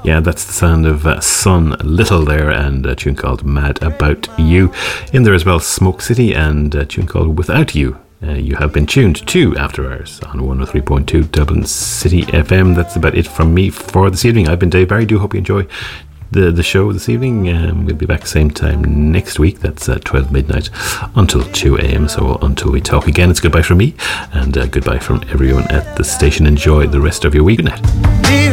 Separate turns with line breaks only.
Yeah, that's the sound of Sun Little there, and a tune called Mad About You. In there as well, Smoke City, and a tune called Without You. You have been tuned to After Hours on 103.2 Dublin City FM. That's about it from me for this evening. I've been Dave Barry. Do hope you enjoy the show this evening. We'll be back same time next week. That's 12 midnight until 2 a.m. So until we talk again, it's goodbye from me, and goodbye from everyone at the station. Enjoy the rest of your week. Good night.